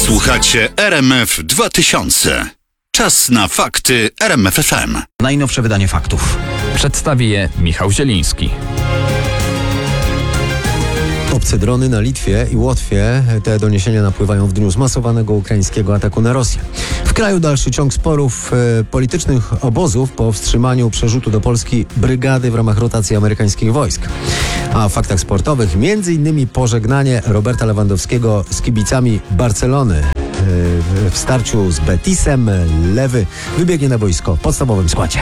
Słuchacie RMF 2000. Czas na fakty RMF FM. Najnowsze wydanie faktów. Przedstawi je Michał Zieliński. Obce drony na Litwie i Łotwie. Te doniesienia napływają w dniu zmasowanego ukraińskiego ataku na Rosję. W kraju dalszy ciąg sporów politycznych obozów po wstrzymaniu przerzutu do Polski brygady w ramach rotacji amerykańskich wojsk. A w faktach sportowych m.in. pożegnanie Roberta Lewandowskiego z kibicami Barcelony. W starciu z Betisem Lewy wybiegnie na boisko w podstawowym składzie.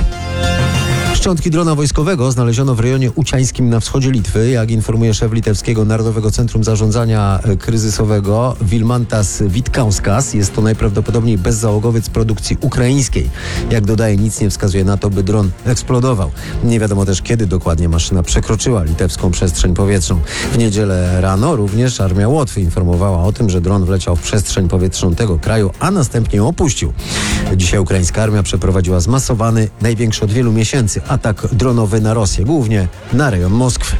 Szczątki drona wojskowego znaleziono w rejonie uciańskim na wschodzie Litwy. Jak informuje szef litewskiego Narodowego Centrum Zarządzania Kryzysowego Vilmantas Vitkauskas, jest to najprawdopodobniej bezzałogowiec produkcji ukraińskiej. Jak dodaje, nic nie wskazuje na to, by dron eksplodował. Nie wiadomo też, kiedy dokładnie maszyna przekroczyła litewską przestrzeń powietrzną. W niedzielę rano również armia Łotwy informowała o tym, że dron wleciał w przestrzeń powietrzną tego kraju, a następnie ją opuścił. Dzisiaj ukraińska armia przeprowadziła zmasowany, największy od wielu miesięcy atak dronowy na Rosję, głównie na rejon Moskwy.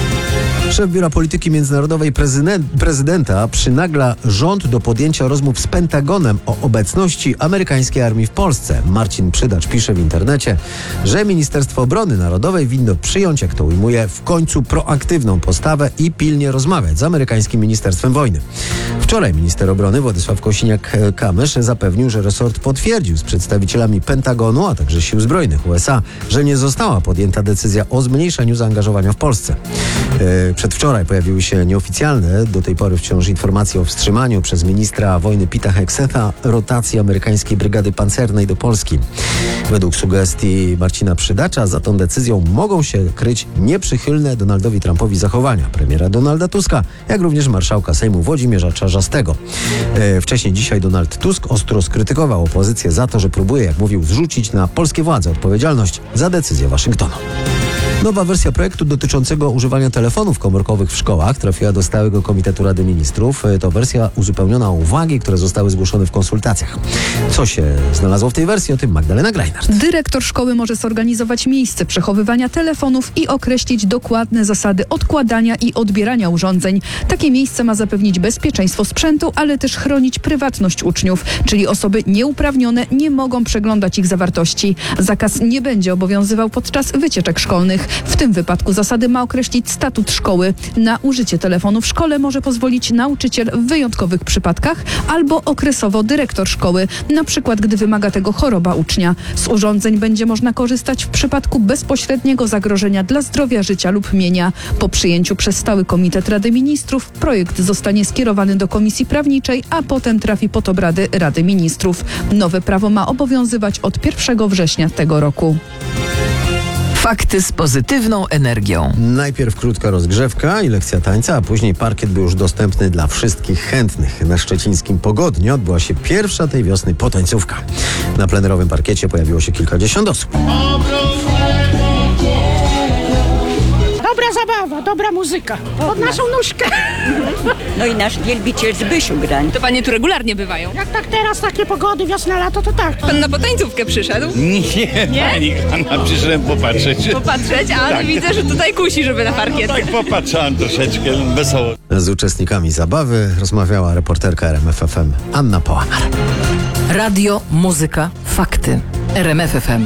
Szef Biura Polityki Międzynarodowej prezydenta przynagla rząd do podjęcia rozmów z Pentagonem o obecności amerykańskiej armii w Polsce. Marcin Przydacz pisze w internecie, że Ministerstwo Obrony Narodowej winno przyjąć, jak to ujmuje, w końcu proaktywną postawę i pilnie rozmawiać z amerykańskim Ministerstwem Wojny. Wczoraj minister obrony Władysław Kosiniak-Kamysz zapewnił, że resort potwierdził z przedstawicielami Pentagonu, a także Sił Zbrojnych USA, że nie została podjęta decyzja o zmniejszeniu zaangażowania w Polsce. Przedwczoraj pojawiły się nieoficjalne, do tej pory wciąż informacje o wstrzymaniu przez ministra wojny Pita Hexeta rotacji amerykańskiej brygady pancernej do Polski. Według sugestii Marcina Przydacza za tą decyzją mogą się kryć nieprzychylne Donaldowi Trumpowi zachowania premiera Donalda Tuska, jak również marszałka Sejmu Włodzimierza Czarzastego. Wcześniej dzisiaj Donald Tusk ostro skrytykował opozycję za to, że próbuje, jak mówił, zrzucić na polskie władze odpowiedzialność za decyzję Waszyngtonu. Nowa wersja projektu dotyczącego używania telefonów komórkowych w szkołach trafiła do Stałego Komitetu Rady Ministrów. To wersja uzupełniona o uwagi, które zostały zgłoszone w konsultacjach. Co się znalazło w tej wersji? O tym Magdalena Grajnard. Dyrektor szkoły może zorganizować miejsce przechowywania telefonów i określić dokładne zasady odkładania i odbierania urządzeń. Takie miejsce ma zapewnić bezpieczeństwo sprzętu, ale też chronić prywatność uczniów, czyli osoby nieuprawnione nie mogą przeglądać ich zawartości. Zakaz nie będzie obowiązywał podczas wycieczek szkolnych. W tym wypadku zasady ma określić statut szkoły. Na użycie telefonu w szkole może pozwolić nauczyciel w wyjątkowych przypadkach albo okresowo dyrektor szkoły, na przykład gdy wymaga tego choroba ucznia. Z urządzeń będzie można korzystać w przypadku bezpośredniego zagrożenia dla zdrowia, życia lub mienia. Po przyjęciu przez Stały Komitet Rady Ministrów projekt zostanie skierowany do Komisji Prawniczej, a potem trafi pod obrady Rady Ministrów. Nowe prawo ma obowiązywać od 1 września tego roku. Fakty z pozytywną energią. Najpierw krótka rozgrzewka i lekcja tańca, a później parkiet był już dostępny dla wszystkich chętnych. Na szczecińskim Pogodnie odbyła się pierwsza tej wiosny potańcówka. Na plenerowym parkiecie pojawiło się kilkadziesiąt osób. Dobra zabawa, dobra muzyka. Pod naszą nóżkę. No i nasz wielbiciel Zbysiu grań. To panie tu regularnie bywają? Jak tak teraz takie pogody, wiosna, lato, to tak. Pan na potańcówkę przyszedł? Nie? Pani Hanna, przyszedłem popatrzeć. Popatrzeć, ale Tak. widzę, że tutaj kusi, żeby na parkiet. Tak popatrzałem troszeczkę, wesoło. Z uczestnikami zabawy rozmawiała reporterka RMF FM Anna Połamar. Radio, muzyka, fakty. RMF FM.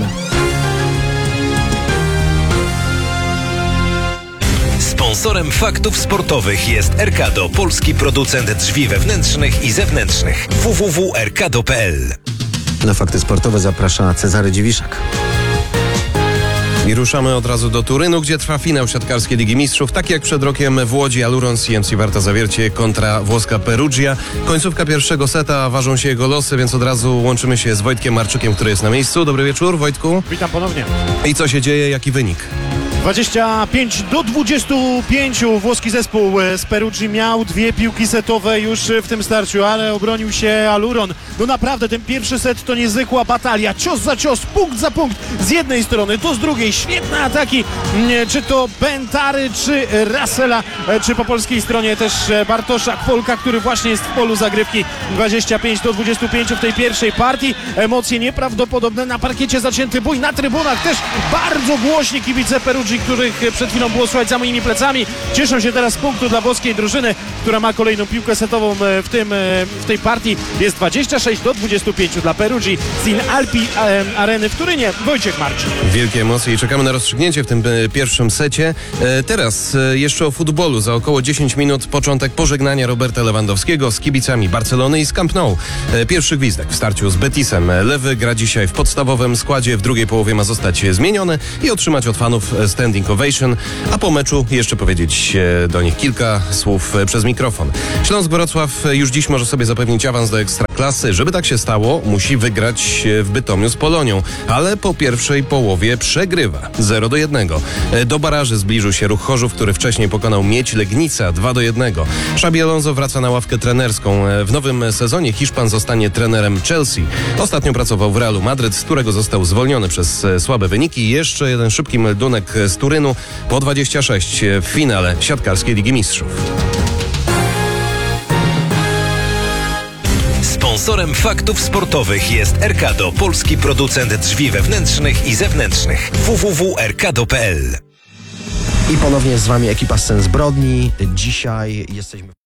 Sponsorem faktów sportowych jest Erkado, polski producent drzwi wewnętrznych i zewnętrznych. www.erkado.pl. Na fakty sportowe zaprasza Cezary Dziwiszak. I ruszamy od razu do Turynu, gdzie trwa finał siatkarskiej Ligi Mistrzów. Tak jak przed rokiem w Łodzi, Aluron CMC Warta Zawiercie kontra włoska Perugia. Końcówka pierwszego seta, ważą się jego losy, więc od razu łączymy się z Wojtkiem Marczukiem, który jest na miejscu. Dobry wieczór, Wojtku. Witam ponownie. I co się dzieje, jaki wynik? 25-25 włoski zespół z Perugii miał dwie piłki setowe już w tym starciu, ale obronił się Aluron. No naprawdę ten pierwszy set to niezwykła batalia, cios za cios, punkt za punkt, z jednej strony, to z drugiej, świetne ataki, czy to Bentary, czy Russella, czy po polskiej stronie też Bartosza Kwolka, który właśnie jest w polu zagrywki. 25-25 w tej pierwszej partii, emocje nieprawdopodobne, na parkiecie zacięty bój, na trybunach też bardzo głośni kibice Perugii Perugi, których przed chwilą było słychać za moimi plecami, cieszą się teraz z punktu dla włoskiej drużyny, która ma kolejną piłkę setową w tej partii. Jest 26-25 dla Perugi z In Alpi Areny w Turynie. Wojciech Marcin. Wielkie emocje i czekamy na rozstrzygnięcie w tym pierwszym secie. Teraz jeszcze o futbolu. Za około 10 minut początek pożegnania Roberta Lewandowskiego z kibicami Barcelony i z Camp Nou. Pierwszy gwizdek w starciu z Betisem. Lewy gra dzisiaj w podstawowym składzie, w drugiej połowie ma zostać zmieniony i otrzymać od fanów standing ovation, a po meczu jeszcze powiedzieć do nich kilka słów przez mikrofon. Śląsk-Wrocław już dziś może sobie zapewnić awans do Ekstraklasy. Żeby tak się stało, musi wygrać w Bytomiu z Polonią, ale po pierwszej połowie przegrywa 0-1. Do baraży zbliżył się Ruch Chorzów, który wcześniej pokonał Miedź Legnica 2-1. Xabi Alonso wraca na ławkę trenerską. W nowym sezonie Hiszpan zostanie trenerem Chelsea. Ostatnio pracował w Realu Madryt, z którego został zwolniony przez słabe wyniki. Jeszcze jeden szybki meldunek z Turynu. Po 26 w finale siatkarskiej Ligi Mistrzów. Sponsorem faktów sportowych jest Erkado, polski producent drzwi wewnętrznych i zewnętrznych. www.erkado.pl. I ponownie z wami ekipa Scen Zbrodni. Dzisiaj jesteśmy...